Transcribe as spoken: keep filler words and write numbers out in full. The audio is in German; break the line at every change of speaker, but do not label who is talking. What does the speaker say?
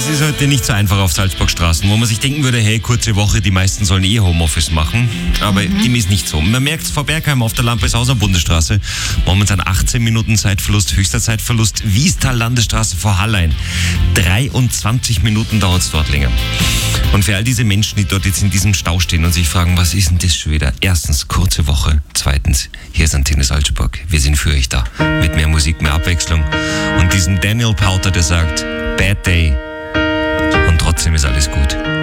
es ist heute nicht so einfach auf Salzburgstraßen, wo man sich denken würde, hey, kurze Woche, die meisten sollen eh Homeoffice machen. Aber mhm. dem ist nicht so. Man merkt es vor Bergheim auf der Lampeshauser Bundesstraße. Momentan achtzehn Minuten Zeitverlust, höchster Zeitverlust. Wiestal Landesstraße vor Hallein. dreiundzwanzig Minuten dauert es dort länger. Und für all diese Menschen, die dort jetzt in diesem Stau stehen und sich fragen, was ist denn das schon wieder? Erstens, kurze Woche. Zweitens, hier ist Antenne Salzburg. Wir sind für euch da. Mit mehr Musik, mehr Abwechslung. Und diesem Daniel Powter, der sagt, Bad Day. Und trotzdem ist alles gut.